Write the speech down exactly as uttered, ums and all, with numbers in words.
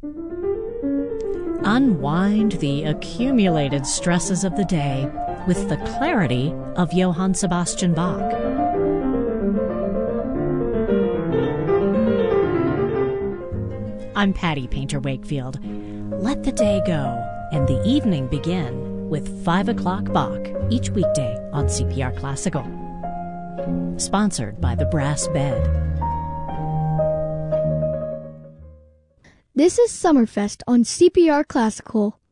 Unwind the accumulated stresses of the day with the clarity of Johann Sebastian Bach. I'm Patty Painter Wakefield. Let the day go and the evening begin with five o'clock Bach each weekday on C P R Classical. Sponsored by the Brass Bed. This is Summerfest on C P R Classical.